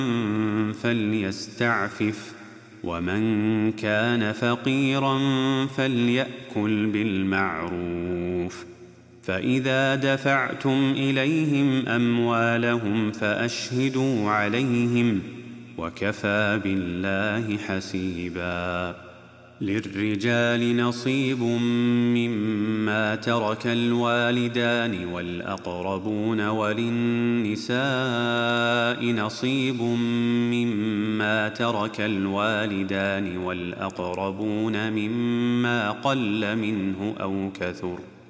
فليستعفف، ومن كان فقيرا فليأكل بالمعروف. فإذا دفعتم إليهم أموالهم فأشهدوا عليهم، وكفى بالله حسيبا. للرجال نصيب مما ترك الوالدان والأقربون، وللنساء نصيب مما ترك الوالدان والأقربون مما قل منه أو كثر.